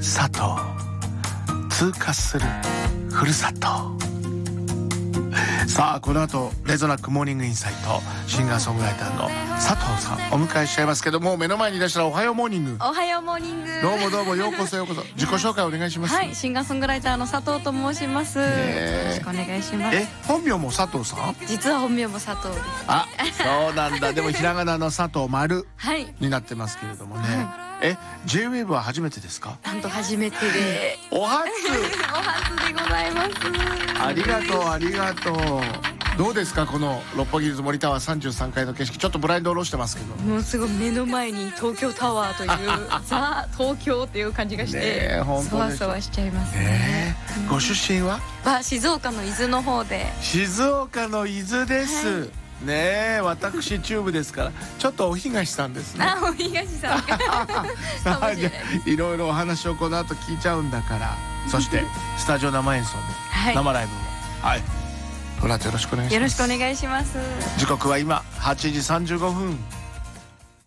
佐藤、通過するふるさと。さあこの後レゾナックモーニングインサイト、シンガーソングライターの佐藤さんお迎えしちゃいますけども、目の前にいらっしゃるおはようモーニング。 おはようモーニング。 どうもどうも、ようこそようこそ。自己紹介お願いします。 はい、シンガーソングライターの佐藤と申します。よろしくお願いします。 本名も佐藤さん？ 実は本名も佐藤です。 あ、そうなんだ。でもひらがなの佐藤丸になってますけれどもね。J-WAVE は初めてですか？ なんと初めてで。 お初お初でございます。 ありがとうありがとう。どうですかこの六本木ヒルズ森タワー33階の景色。ちょっとブラインド下ろしてますけど、 もうすごい目の前に東京タワーというザ東京っていう感じがして、そわそわしちゃいますね。 ご出身は？ 静岡の伊豆の方で。 静岡の伊豆です、ねえ、私中部ですからちょっとお東さんですね。 あ、お東さんかもしれない。 いろいろお話をこの後聞いちゃうんだから。そしてスタジオ生演奏も、生ライブも、はい、この後よろしくお願いします。 よろしくお願いします。 時刻は今8時35分。